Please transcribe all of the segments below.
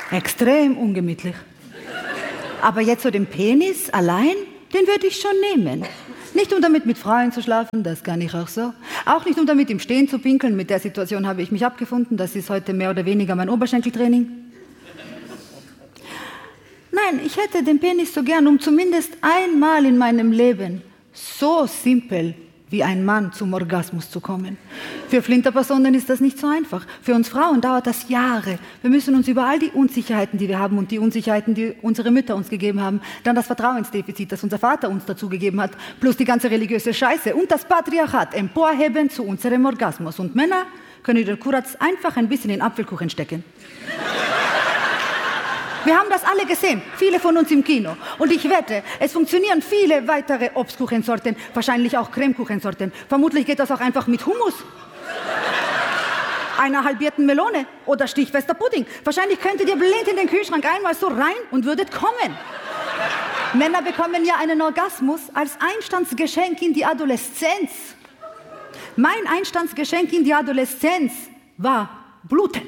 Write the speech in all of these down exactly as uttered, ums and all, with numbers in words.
Extrem ungemütlich. Aber jetzt so den Penis allein, den würde ich schon nehmen. Nicht um damit mit Frauen zu schlafen, das kann ich auch so. Auch nicht um damit im Stehen zu pinkeln, mit der Situation habe ich mich abgefunden. Das ist heute mehr oder weniger mein Oberschenkeltraining. Nein, ich hätte den Penis so gern, um zumindest einmal in meinem Leben so simpel wie ein Mann zum Orgasmus zu kommen. Für Flinterpersonen ist das nicht so einfach. Für uns Frauen dauert das Jahre. Wir müssen uns über all die Unsicherheiten, die wir haben und die Unsicherheiten, die unsere Mütter uns gegeben haben, dann das Vertrauensdefizit, das unser Vater uns dazu gegeben hat, plus die ganze religiöse Scheiße und das Patriarchat emporheben zu unserem Orgasmus. Und Männer können den Kuratz einfach ein bisschen in Apfelkuchen stecken. Wir haben das alle gesehen, viele von uns im Kino. Und ich wette, es funktionieren viele weitere Obstkuchensorten, wahrscheinlich auch Cremekuchensorten. Vermutlich geht das auch einfach mit Hummus, einer halbierten Melone oder stichfester Pudding. Wahrscheinlich könntet ihr blind in den Kühlschrank einmal so rein und würdet kommen. Männer bekommen ja einen Orgasmus als Einstandsgeschenk in die Adoleszenz. Mein Einstandsgeschenk in die Adoleszenz war Bluten.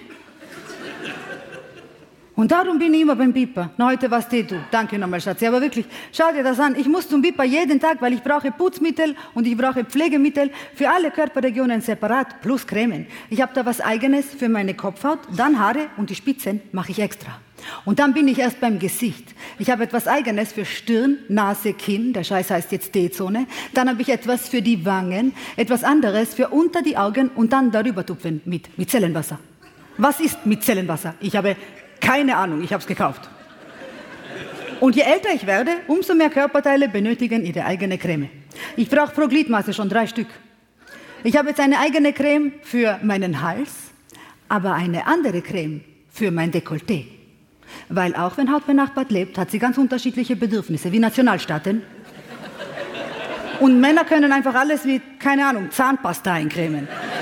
Und darum bin ich immer beim Biper. Na, heute warst eh du. Danke nochmal, Schatzi. Aber wirklich, schau dir das an. Ich muss zum Biper jeden Tag, weil ich brauche Putzmittel und ich brauche Pflegemittel für alle Körperregionen separat, plus Cremen. Ich habe da was Eigenes für meine Kopfhaut, dann Haare und die Spitzen mache ich extra. Und dann bin ich erst beim Gesicht. Ich habe etwas Eigenes für Stirn, Nase, Kinn, der Scheiß heißt jetzt D-Zone. Dann habe ich etwas für die Wangen, etwas anderes für unter die Augen und dann darüber tupfen mit Micellenwasser. Was ist Micellenwasser? Ich habe keine Ahnung, ich habe es gekauft. Und je älter ich werde, umso mehr Körperteile benötigen ihre eigene Creme. Ich brauche pro Gliedmaße schon drei Stück. Ich habe jetzt eine eigene Creme für meinen Hals, aber eine andere Creme für mein Dekolleté. Weil auch wenn Haut benachbart lebt, hat sie ganz unterschiedliche Bedürfnisse, wie Nationalstaaten. Und Männer können einfach alles wie, keine Ahnung, Zahnpasta eincremen.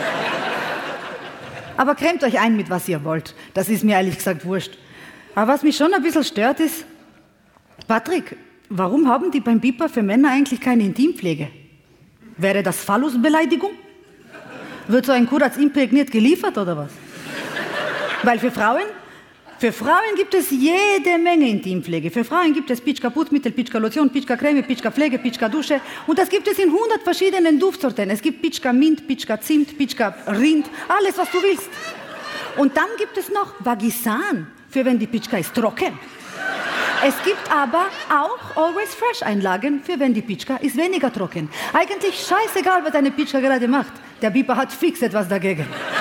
Aber cremt euch ein mit was ihr wollt. Das ist mir ehrlich gesagt wurscht. Aber was mich schon ein bisschen stört ist, Patrick, warum haben die beim Biper für Männer eigentlich keine Intimpflege? Wäre das Phallusbeleidigung? Wird so ein Kuratz imprägniert geliefert oder was? Weil für Frauen, für Frauen gibt es jede Menge Intimpflege. Für Frauen gibt es Pitschka Putzmittel, Pitschka Lotion, Pitschka Creme, Pitschka Pflege, Pitschka Dusche. Und das gibt es in hundert verschiedenen Duftsorten. Es gibt Pitschka Mint, Pitschka Zimt, Pitschka Rind, alles was du willst. Und dann gibt es noch Vagisan, für wenn die Pitschka ist trocken. Es gibt aber auch Always Fresh Einlagen, für wenn die Pitschka ist weniger trocken. Eigentlich scheißegal, was deine Pitschka gerade macht. Der Biper hat fix etwas dagegen.